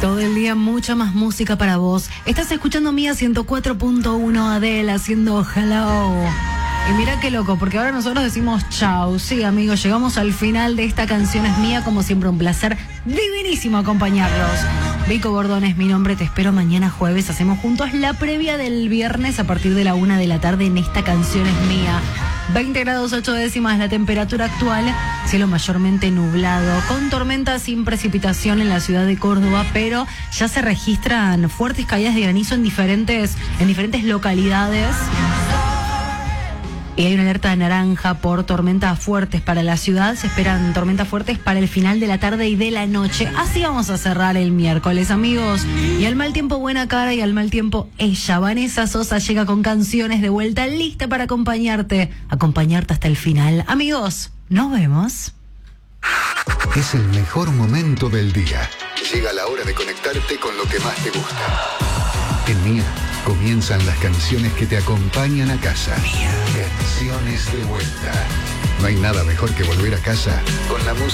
Todo el día mucha más música para vos. Estás escuchando Mía 104.1, Adele haciendo hello. Y mira qué loco, porque ahora nosotros decimos chau. Sí, amigos, llegamos al final de esta canción es mía. Como siempre, un placer divinísimo acompañarlos. Vico Bordón es mi nombre, te espero mañana jueves. Hacemos juntos la previa del viernes a partir de la 1 de la tarde en esta canción es mía. 20 grados 8 décimas la temperatura actual, cielo mayormente nublado, con tormentas sin precipitación en la ciudad de Córdoba, pero ya se registran fuertes caídas de granizo en diferentes localidades. Y hay una alerta de naranja por tormentas fuertes para la ciudad. Se esperan tormentas fuertes para el final de la tarde y de la noche. Así vamos a cerrar el miércoles, amigos. Y al mal tiempo buena cara y al mal tiempo ella. Vanessa Sosa llega con canciones de vuelta, lista para acompañarte hasta el final. Amigos, nos vemos. Es el mejor momento del día. Llega la hora de conectarte con lo que más te gusta. En Mía comienzan las canciones que te acompañan a casa. Canciones de vuelta. No hay nada mejor que volver a casa con la música.